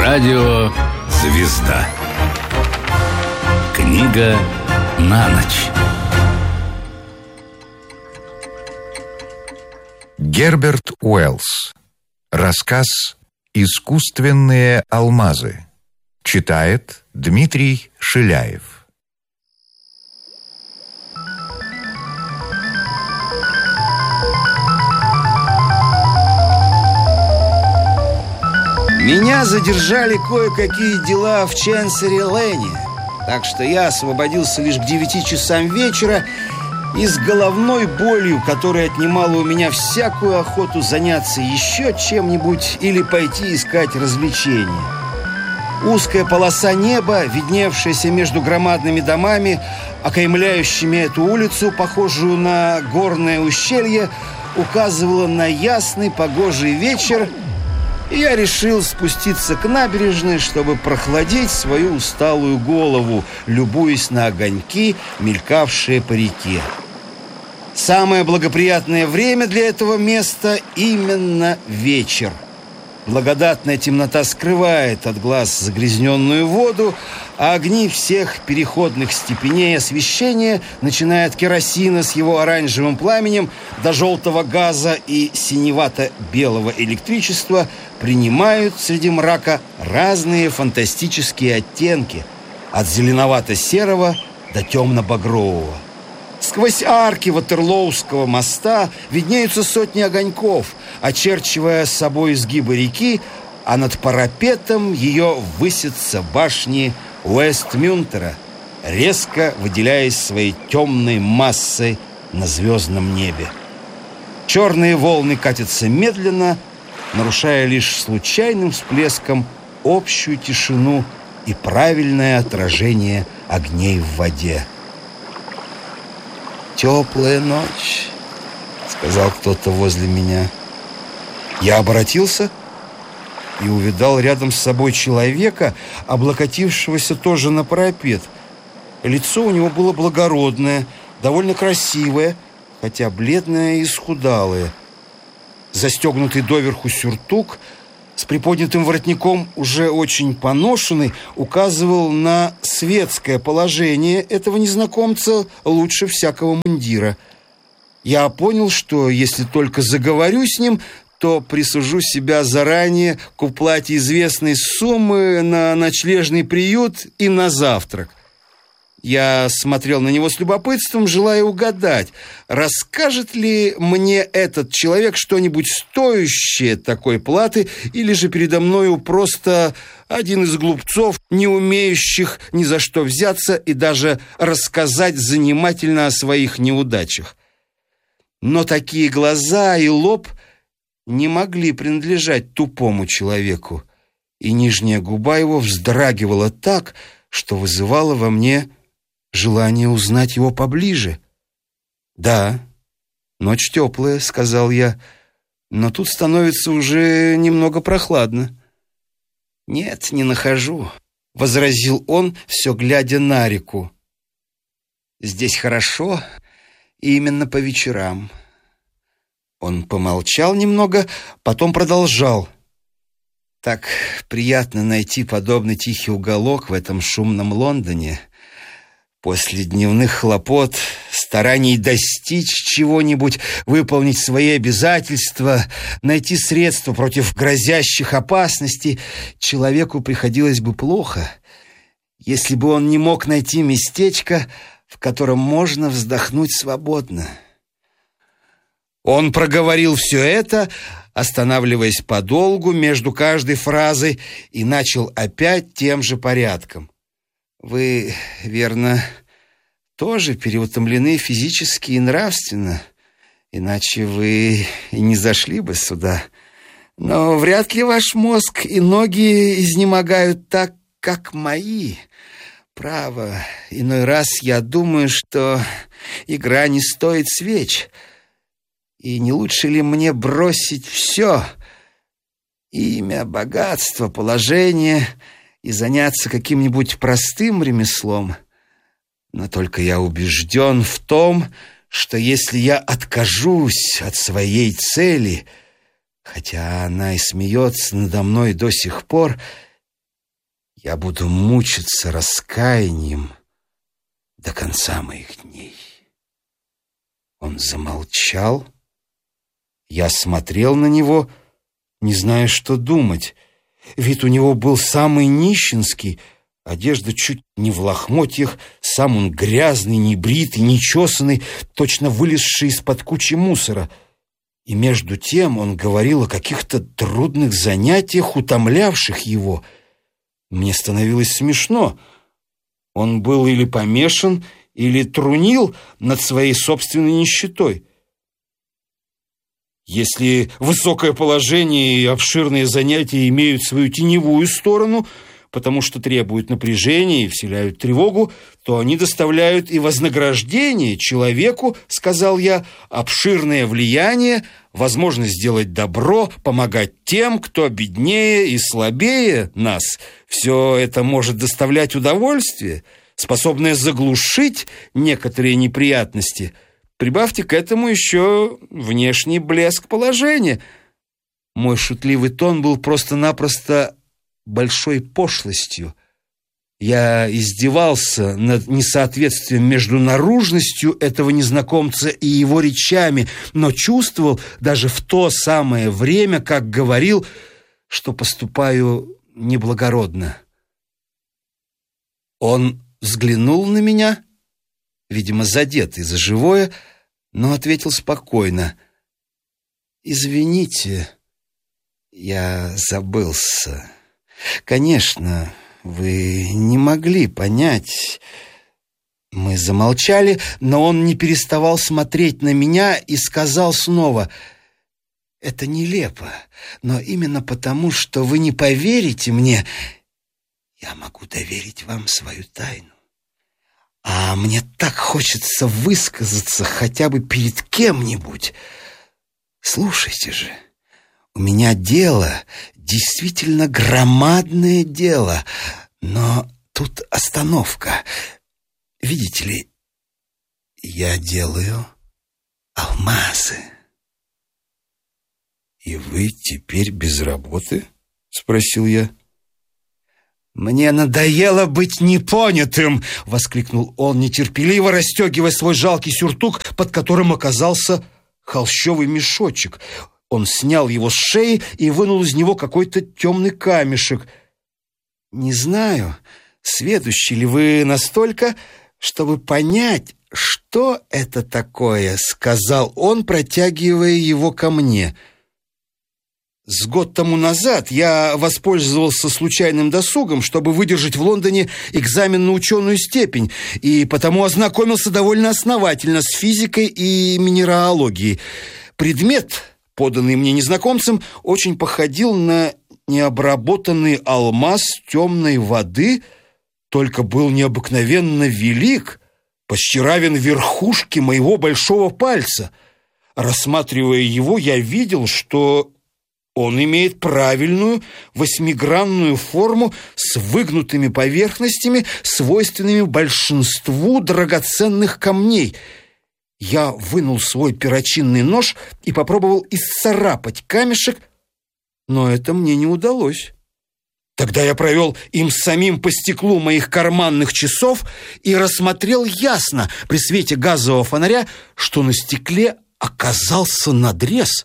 Радио «Звезда». Книга на ночь. Герберт Уэллс. Рассказ «Искусственные алмазы». Читает Дмитрий Шиляев. Меня задержали кое-какие дела в Ченсери-Лэне, так что я освободился лишь к 9 часам вечера и с головной болью, которая отнимала у меня всякую охоту заняться еще чем-нибудь или пойти искать развлечения. Узкая полоса неба, видневшаяся между громадными домами, окаймляющими эту улицу, похожую на горное ущелье, указывала на ясный погожий вечер, и я решил спуститься к набережной, чтобы прохладить свою усталую голову, любуясь на огоньки, мелькавшие по реке. Самое благоприятное время для этого места именно вечер. Благодатная темнота скрывает от глаз загрязненную воду, а огни всех переходных степеней освещения, начиная от керосина с его оранжевым пламенем до желтого газа и синевато-белого электричества, принимают среди мрака разные фантастические оттенки, от зеленовато-серого до темно-багрового. Сквозь арки Ватерлоуского моста виднеются сотни огоньков, очерчивая с собой изгибы реки, а над парапетом ее высятся башни Уэстминстера, резко выделяясь своей темной массой на звездном небе. Черные волны катятся медленно, нарушая лишь случайным всплеском общую тишину и правильное отражение огней в воде. «Теплая ночь», — сказал кто-то возле меня. Я обратился и увидал рядом с собой человека, облокотившегося тоже на парапет. Лицо у него было благородное, довольно красивое, хотя бледное и исхудалое. Застегнутый доверху сюртук с приподнятым воротником, уже очень поношенный, указывал на светское положение этого незнакомца лучше всякого мундира. Я понял, что если только заговорю с ним, то присужу себя заранее к уплате известной суммы на ночлежный приют и на завтрак. Я смотрел на него с любопытством, желая угадать, расскажет ли мне этот человек что-нибудь стоящее такой платы, или же передо мною просто один из глупцов, не умеющих ни за что взяться и даже рассказать занимательно о своих неудачах. Но такие глаза и лоб не могли принадлежать тупому человеку, и нижняя губа его вздрагивала так, что вызывало во мне желание узнать его поближе. «Да, ночь теплая», — сказал я, — «но тут становится уже немного прохладно». «Нет, не нахожу», — возразил он, все глядя на реку. «Здесь хорошо, и именно по вечерам». Он помолчал немного, потом продолжал. «Так приятно найти подобный тихий уголок в этом шумном Лондоне. После дневных хлопот, стараний достичь чего-нибудь, выполнить свои обязательства, найти средства против грозящих опасностей, человеку приходилось бы плохо, если бы он не мог найти местечко, в котором можно вздохнуть свободно». Он проговорил все это, останавливаясь подолгу между каждой фразой, и начал опять тем же порядком. «Вы, верно, тоже переутомлены физически и нравственно, иначе вы и не зашли бы сюда. Но вряд ли ваш мозг и ноги изнемогают так, как мои. Право, иной раз я думаю, что игра не стоит свеч. И не лучше ли мне бросить все — имя, богатство, положение — и заняться каким-нибудь простым ремеслом? Но только я убежден в том, что если я откажусь от своей цели, хотя она и смеется надо мной до сих пор, я буду мучиться раскаянием до конца моих дней». Он замолчал. Я смотрел на него, не зная, что думать. Вид у него был самый нищенский, одежда чуть не в лохмотьях, сам он грязный, небритый, нечесанный, точно вылезший из-под кучи мусора. И между тем он говорил о каких-то трудных занятиях, утомлявших его. Мне становилось смешно. Он был или помешан, или трунил над своей собственной нищетой. Если высокое положение и обширные занятия имеют свою теневую сторону, потому что требуют напряжения и вселяют тревогу, то они доставляют и вознаграждение человеку, сказал я, обширное влияние, возможность сделать добро, помогать тем, кто беднее и слабее нас. Все это может доставлять удовольствие, способное заглушить некоторые неприятности. Прибавьте к этому еще внешний блеск положения. Мой шутливый тон был просто-напросто большой пошлостью. Я издевался над несоответствием между наружностью этого незнакомца и его речами, но чувствовал даже в то самое время, как говорил, что поступаю неблагородно. Он взглянул на меня, видимо, задетый за живое, но ответил спокойно: «Извините, я забылся. Конечно, вы не могли понять». Мы замолчали, но он не переставал смотреть на меня и сказал снова: «Это нелепо, но именно потому, что вы не поверите мне, я могу доверить вам свою тайну. А мне так хочется высказаться хотя бы перед кем-нибудь. Слушайте же, у меня дело, действительно громадное дело, но тут остановка. Видите ли, я делаю алмазы». «И вы теперь без работы?» — спросил я. «Мне надоело быть непонятым!» — воскликнул он, нетерпеливо расстегивая свой жалкий сюртук, под которым оказался холщовый мешочек. Он снял его с шеи и вынул из него какой-то темный камешек. «Не знаю, сведущи ли вы настолько, чтобы понять, что это такое», — сказал он, протягивая его ко мне. С год тому назад я воспользовался случайным досугом, чтобы выдержать в Лондоне экзамен на ученую степень, и потому ознакомился довольно основательно с физикой и минералогией. Предмет, поданный мне незнакомцем, очень походил на необработанный алмаз темной воды, только был необыкновенно велик, почти равен верхушке моего большого пальца. Рассматривая его, я видел, что он имеет правильную восьмигранную форму с выгнутыми поверхностями, свойственными большинству драгоценных камней. Я вынул свой перочинный нож и попробовал исцарапать камешек, но это мне не удалось. Тогда я провел им самим по стеклу моих карманных часов и рассмотрел ясно при свете газового фонаря, что на стекле оказался надрез.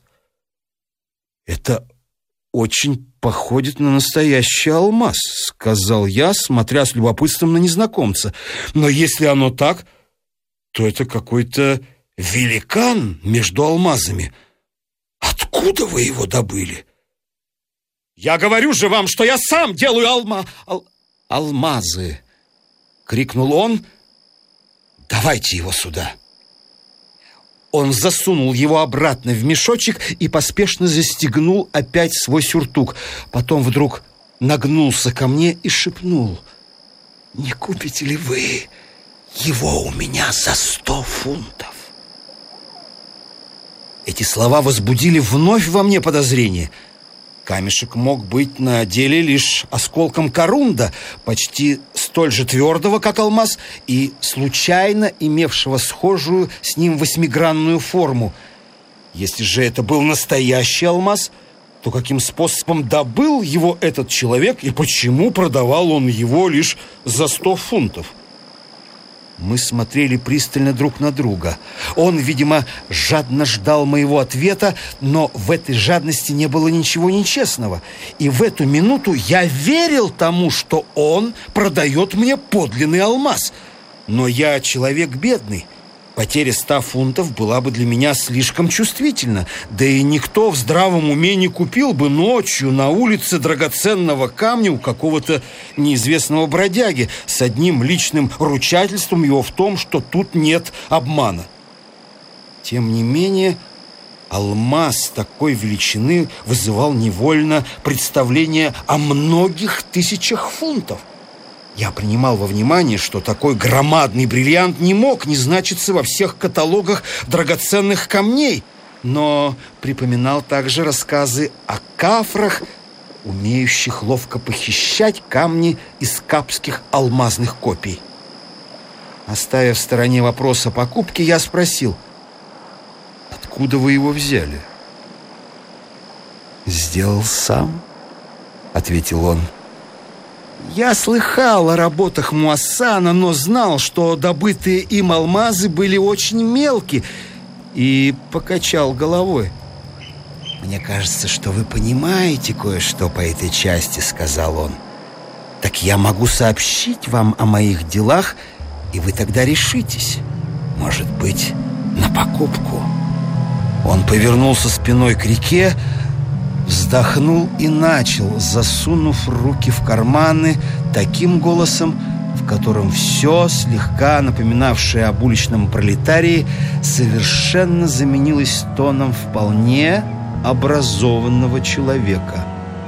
«Это очень походит на настоящий алмаз», — сказал я, смотря с любопытством на незнакомца. «Но если оно так, то это какой-то великан между алмазами. Откуда вы его добыли?» «Я говорю же вам, что я сам делаю алмазы!» — крикнул он. «Давайте его сюда!» Он засунул его обратно в мешочек и поспешно застегнул опять свой сюртук. Потом вдруг нагнулся ко мне и шепнул: «Не купите ли вы его у меня за 100 фунтов?» Эти слова возбудили вновь во мне подозрение. Камешек мог быть на деле лишь осколком корунда, почти столь же твердого, как алмаз, и случайно имевшего схожую с ним восьмигранную форму. Если же это был настоящий алмаз, то каким способом добыл его этот человек и почему продавал он его лишь за 100 фунтов? Мы смотрели пристально друг на друга. Он, видимо, жадно ждал моего ответа, но в этой жадности не было ничего нечестного. И в эту минуту я верил тому, что он продает мне подлинный алмаз. Но я человек бедный. Потеря 100 фунтов была бы для меня слишком чувствительна. Да и никто в здравом уме не купил бы ночью на улице драгоценного камня у какого-то неизвестного бродяги с одним личным ручательством его в том, что тут нет обмана. Тем не менее, алмаз такой величины вызывал невольно представление о многих тысячах фунтов. Я принимал во внимание, что такой громадный бриллиант не мог не значиться во всех каталогах драгоценных камней, но припоминал также рассказы о кафрах, умеющих ловко похищать камни из капских алмазных копий. Оставив в стороне вопрос о покупке, я спросил: «Откуда вы его взяли?» «Сделал сам», — ответил он. Я слыхал о работах Муассана, но знал, что добытые им алмазы были очень мелки, и покачал головой. «Мне кажется, что вы понимаете кое-что по этой части», — сказал он. «Так я могу сообщить вам о моих делах, и вы тогда решитесь. Может быть, на покупку». Он повернулся спиной к реке, вздохнул и начал, засунув руки в карманы, таким голосом, в котором все, слегка напоминавшее об уличном пролетарии, совершенно заменилось тоном вполне образованного человека.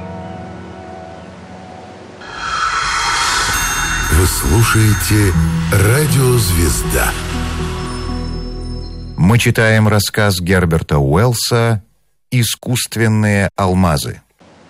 Вы слушаете «Радио Звезда». Мы читаем рассказ Герберта Уэллса «Искусственные алмазы».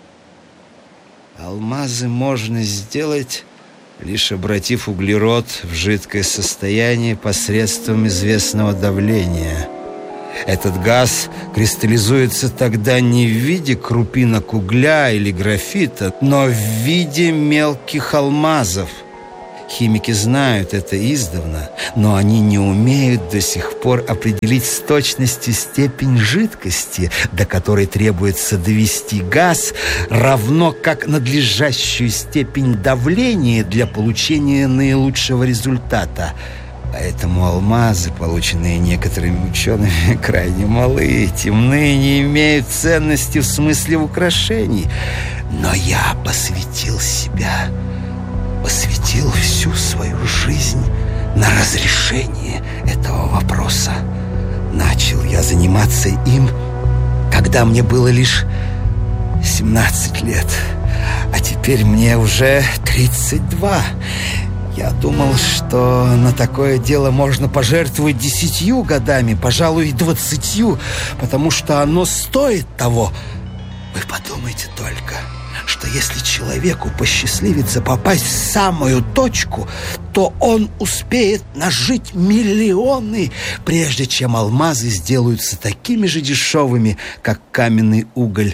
Алмазы можно сделать, лишь обратив углерод в жидкое состояние посредством известного давления. Этот газ кристаллизуется тогда не в виде крупинок угля или графита, но в виде мелких алмазов. Химики знают это издавна, но они не умеют до сих пор определить с точностью степень жидкости, до которой требуется довести газ, равно как надлежащую степень давления для получения наилучшего результата. Поэтому алмазы, полученные некоторыми учеными, крайне малы, темны, не имеют ценности в смысле украшений. Но я посвятил себя, посвятил всю свою жизнь на разрешение этого вопроса. Начал я заниматься им, когда мне было лишь 17 лет, а теперь мне уже 32. Я думал, что на такое дело можно пожертвовать 10 годами, пожалуй, 20, потому что оно стоит того. Вы подумайте только, что если человеку посчастливится попасть в самую точку, то он успеет нажить миллионы, прежде чем алмазы сделаются такими же дешевыми, как каменный уголь.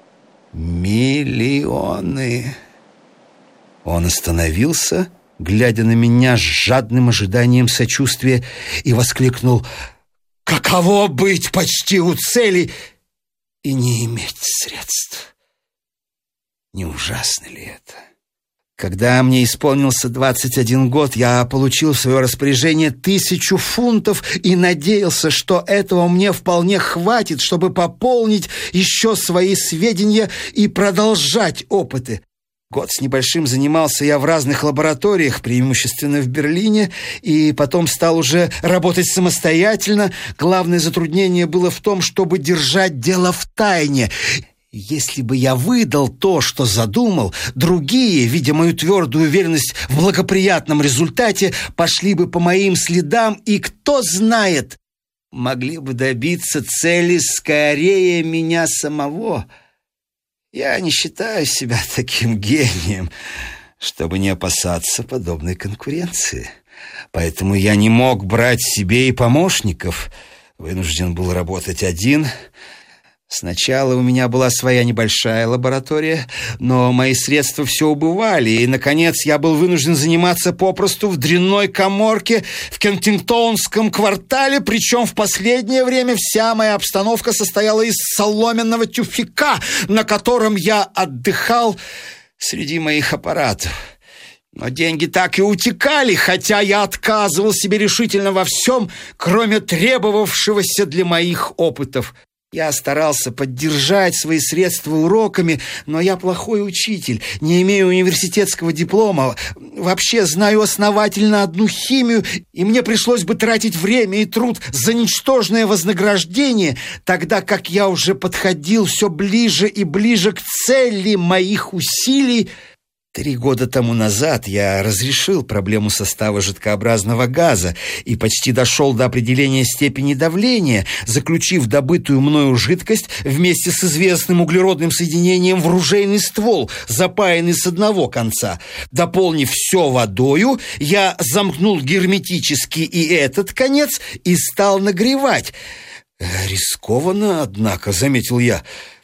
Миллионы. Он остановился, глядя на меня с жадным ожиданием сочувствия, и воскликнул: «Каково быть почти у цели и не иметь средств? Не ужасно ли это?» Когда мне исполнился 21 год, я получил в свое распоряжение 1000 фунтов и надеялся, что этого мне вполне хватит, чтобы пополнить еще свои сведения и продолжать опыты. Год с небольшим занимался я в разных лабораториях, преимущественно в Берлине, и потом стал уже работать самостоятельно. Главное затруднение было в том, чтобы держать дело в тайне. Если бы я выдал то, что задумал, другие, видя мою твердую уверенность в благоприятном результате, пошли бы по моим следам, и, кто знает, могли бы добиться цели скорее меня самого. Я не считаю себя таким гением, чтобы не опасаться подобной конкуренции. Поэтому я не мог брать себе и помощников. Вынужден был работать один. Сначала у меня была своя небольшая лаборатория, но мои средства все убывали, и, наконец, я был вынужден заниматься попросту в дрянной каморке в Кенсингтонском квартале, причем в последнее время вся моя обстановка состояла из соломенного тюфяка, на котором я отдыхал среди моих аппаратов. Но деньги так и утекали, хотя я отказывал себе решительно во всем, кроме требовавшегося для моих опытов. Я старался поддержать свои средства уроками, но я плохой учитель, не имею университетского диплома, вообще знаю основательно одну химию, и мне пришлось бы тратить время и труд за ничтожное вознаграждение, тогда как я уже подходил все ближе и ближе к цели моих усилий. 3 года тому назад я разрешил проблему состава жидкообразного газа и почти дошел до определения степени давления, заключив добытую мною жидкость вместе с известным углеродным соединением в ружейный ствол, запаянный с одного конца. Дополнив все водою, я замкнул герметически и этот конец и стал нагревать. «Рискованно, однако», — заметил я.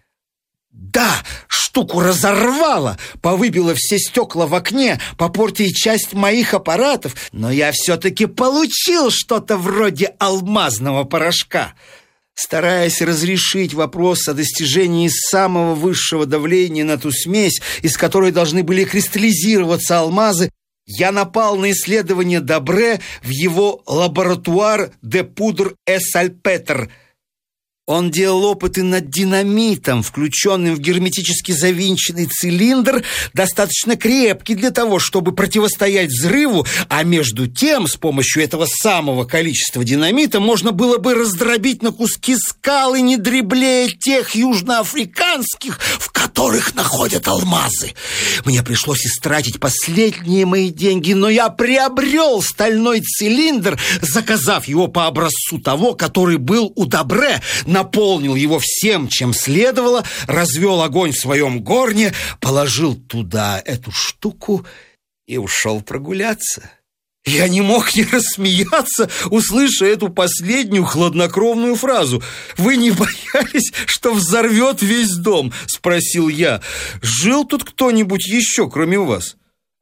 «Да, штуку разорвало, повыбило все стекла в окне, попортив часть моих аппаратов, но я все-таки получил что-то вроде алмазного порошка». Стараясь разрешить вопрос о достижении самого высшего давления на ту смесь, из которой должны были кристаллизироваться алмазы, я напал на исследование Добре в его лаборатуар де Пудр et Salpetre. Он делал опыты над динамитом, включенным в герметически завинченный цилиндр, достаточно крепкий для того, чтобы противостоять взрыву, а между тем, с помощью этого самого количества динамита можно было бы раздробить на куски скалы, не дреблее тех южноафриканских, в которых находят алмазы. Мне пришлось истратить последние мои деньги, но я приобрел стальной цилиндр, заказав его по образцу того, который был у Добре, наполнил его всем, чем следовало, развел огонь в своем горне, положил туда эту штуку и ушел прогуляться. Я не мог не рассмеяться, услыша эту последнюю хладнокровную фразу. «Вы не боялись, что взорвет весь дом?» — спросил я. «Жил тут кто-нибудь еще, кроме вас?»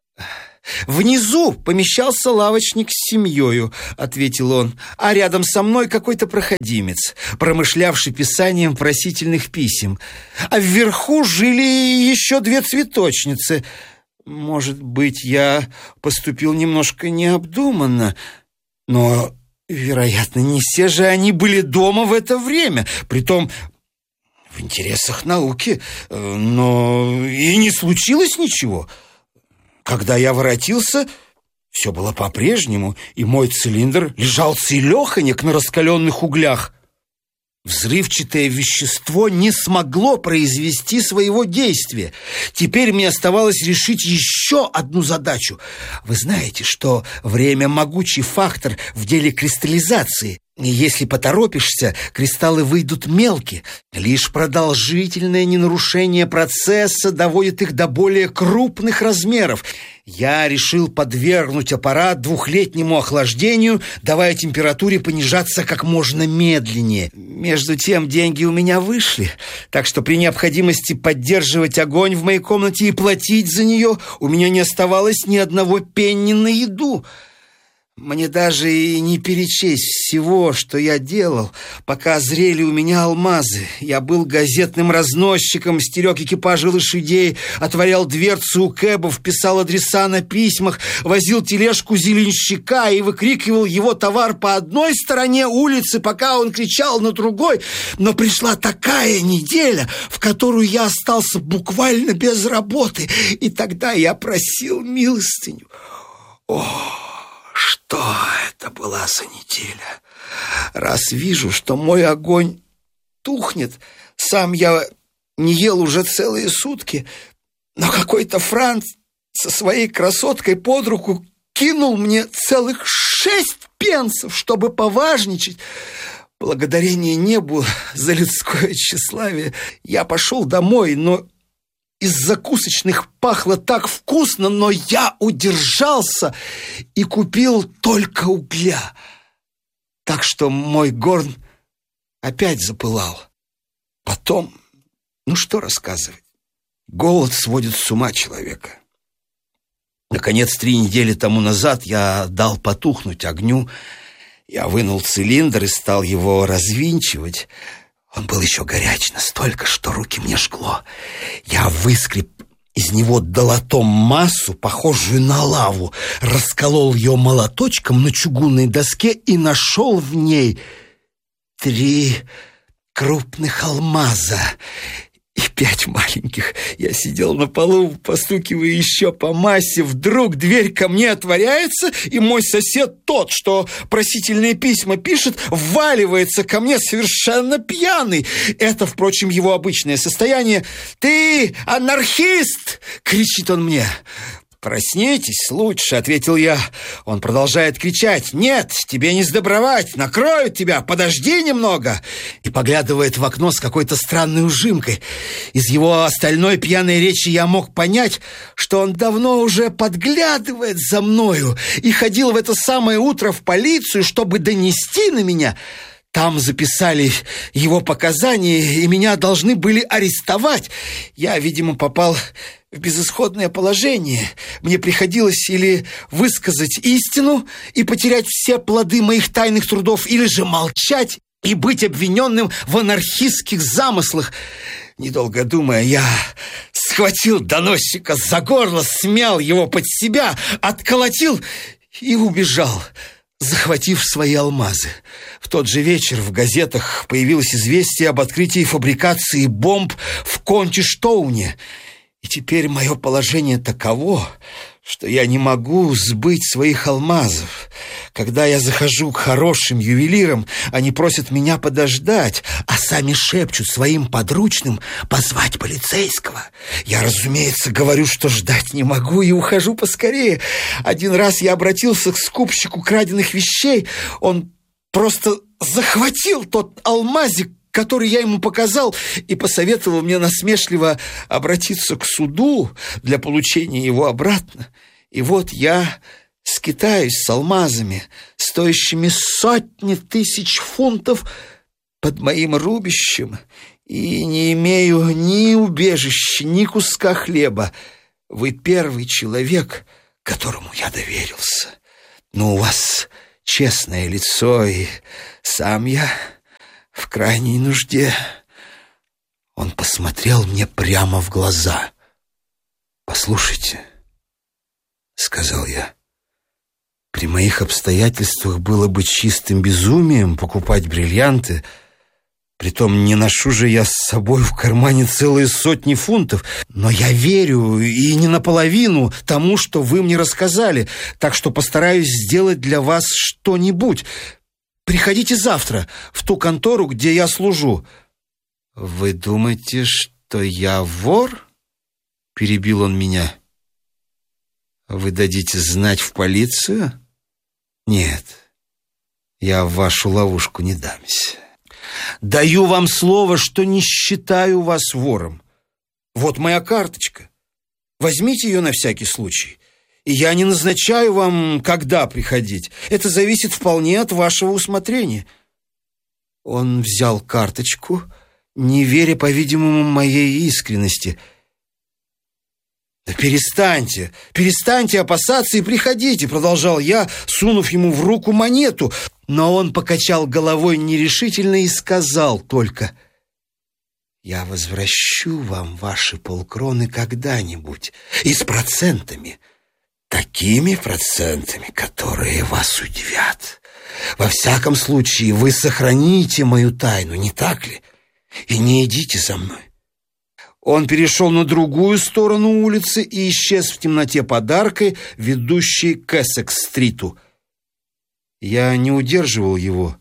«Внизу помещался лавочник с семьей», — ответил он, «а рядом со мной какой-то проходимец, промышлявший писанием просительных писем. А вверху жили еще 2 цветочницы. Может быть, я поступил немножко необдуманно, но, вероятно, не все же они были дома в это время, притом в интересах науки, но и не случилось ничего». Когда я воротился, все было по-прежнему, и мой цилиндр лежал целеханек на раскаленных углях. Взрывчатое вещество не смогло произвести своего действия. Теперь мне оставалось решить еще одну задачу. Вы знаете, что время — могучий фактор в деле кристаллизации. И если поторопишься, кристаллы выйдут мелкие. Лишь продолжительное ненарушение процесса доводит их до более крупных размеров. Я решил подвергнуть аппарат 2-летнему охлаждению, давая температуре понижаться как можно медленнее. Между тем деньги у меня вышли, так что при необходимости поддерживать огонь в моей комнате и платить за нее у меня не оставалось ни одного пенни на еду. Мне даже и не перечесть всего, что я делал, пока зрели у меня алмазы. Я был газетным разносчиком, стерег экипажи лошадей, отворял дверцу у кэбов, писал адреса на письмах, возил тележку зеленщика и выкрикивал его товар по одной стороне улицы, пока он кричал на другой. Но пришла такая неделя, в которую я остался буквально без работы, и тогда я просил милостыню. Что это была за неделя? Раз вижу, что мой огонь тухнет, сам я не ел уже целые сутки, но какой-то Франц со своей красоткой под руку кинул мне целых 6 пенсов, чтобы поважничать. Благодарение небу за людское тщеславие я пошел домой, но из закусочных пахло так вкусно, но я удержался и купил только угля. Так что мой горн опять запылал. Потом, что рассказывать? Голод сводит с ума человека. Наконец, 3 недели тому назад я дал потухнуть огню. Я вынул цилиндр и стал его развинчивать. Он был еще горяч настолько, что руки мне жгло. Я выскреб из него долотом массу, похожую на лаву, расколол ее молоточком на чугунной доске и нашел в ней 3 крупных алмаза и 5 маленьких. Я сидел на полу, постукивая еще по массе. Вдруг дверь ко мне отворяется, и мой сосед, тот, что просительные письма пишет, вваливается ко мне совершенно пьяный. Это, впрочем, его обычное состояние. «Ты анархист!» — кричит он мне. «Проснитесь лучше», — ответил я. Он продолжает кричать: «Нет, тебе не сдобровать, накроют тебя, подожди немного!» И поглядывает в окно с какой-то странной ужимкой. Из его остальной пьяной речи я мог понять, что он давно уже подглядывает за мною и ходил в это самое утро в полицию, чтобы донести на меня. Там записали его показания, и меня должны были арестовать. Я, видимо, попал в безысходное положение. Мне приходилось или высказать истину и потерять все плоды моих тайных трудов, или же молчать и быть обвиненным в анархистских замыслах. Недолго думая, я схватил доносчика за горло, смял его под себя, отколотил и убежал, захватив свои алмазы. В тот же вечер в газетах появилось известие об открытии фабрикации бомб в Контиштоуне. И теперь мое положение таково, что я не могу сбыть своих алмазов. Когда я захожу к хорошим ювелирам, они просят меня подождать, а сами шепчут своим подручным позвать полицейского. Я, разумеется, говорю, что ждать не могу, и ухожу поскорее. Один раз я обратился к скупщику краденных вещей. Он просто захватил тот алмазик, который я ему показал, и посоветовал мне насмешливо обратиться к суду для получения его обратно. И вот я скитаюсь с алмазами, стоящими сотни тысяч фунтов, под моим рубищем, и не имею ни убежища, ни куска хлеба. Вы первый человек, которому я доверился. Но у вас честное лицо, и сам я в крайней нужде. Он посмотрел мне прямо в глаза. «Послушайте», — сказал я, — «при моих обстоятельствах было бы чистым безумием покупать бриллианты. Притом не ношу же я с собой в кармане целые сотни фунтов. Но я верю, и не наполовину, тому, что вы мне рассказали, так что постараюсь сделать для вас что-нибудь. Приходите завтра в ту контору, где я служу». «Вы думаете, что я вор?» — перебил он меня. «Вы дадите знать в полицию?» «Нет, я в вашу ловушку не дамся. Даю вам слово, что не считаю вас вором. Вот моя карточка. Возьмите ее на всякий случай. И я не назначаю вам, когда приходить. Это зависит вполне от вашего усмотрения». Он взял карточку, не веря, по-видимому, моей искренности. «Да перестаньте опасаться и приходите», — продолжал я, сунув ему в руку монету. Но он покачал головой нерешительно и сказал только: «Я возвращу вам ваши полкроны когда-нибудь, и с процентами. Такими процентами, которые вас удивят. Во всяком случае, вы сохраните мою тайну, не так ли? И не идите за мной». Он перешел на другую сторону улицы и исчез в темноте подаркой, ведущей к Эссекс-стриту. Я не удерживал его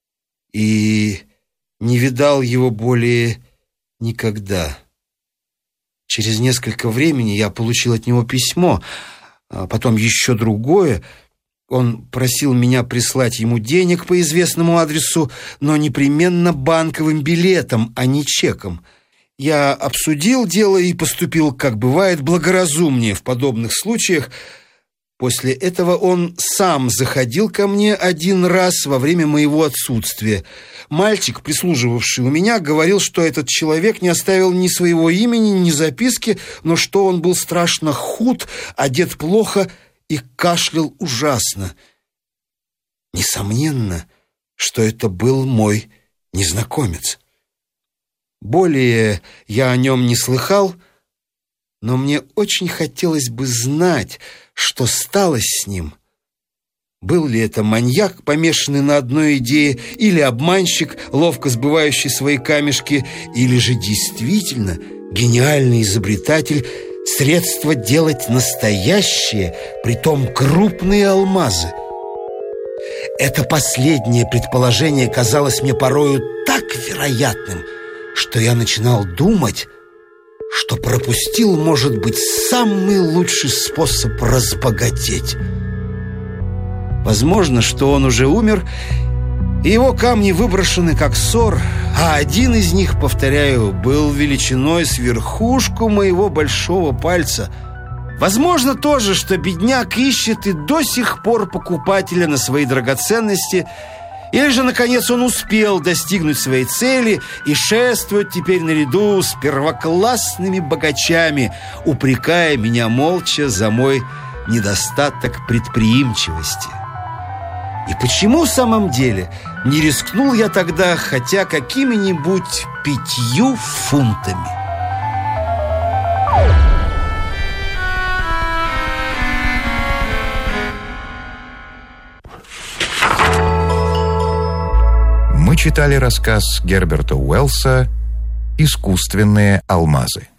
и не видал его более никогда. Через несколько времени я получил от него письмо, а потом еще другое. Он просил меня прислать ему денег по известному адресу, но непременно банковым билетом, а не чеком. Я обсудил дело и поступил, как бывает, благоразумнее в подобных случаях. После этого он сам заходил ко мне один раз во время моего отсутствия. Мальчик, прислуживавший у меня, говорил, что этот человек не оставил ни своего имени, ни записки, но что он был страшно худ, одет плохо и кашлял ужасно. Несомненно, что это был мой незнакомец. Более я о нем не слыхал, но мне очень хотелось бы знать, что стало с ним. Был ли это маньяк, помешанный на одной идее, или обманщик, ловко сбывающий свои камешки, или же действительно гениальный изобретатель средства делать настоящие, притом крупные алмазы. Это последнее предположение казалось мне порою так вероятным, что я начинал думать, что пропустил, может быть, самый лучший способ разбогатеть. Возможно, что он уже умер, и его камни выброшены как ссор, а один из них, повторяю, был величиной с верхушку моего большого пальца. Возможно тоже, что бедняк ищет и до сих пор покупателя на свои драгоценности, или же, наконец, он успел достигнуть своей цели и шествует теперь наряду с первоклассными богачами, упрекая меня молча за мой недостаток предприимчивости. И почему в самом деле не рискнул я тогда хотя какими-нибудь 5 фунтами? Мы читали рассказ Герберта Уэллса «Искусственные алмазы».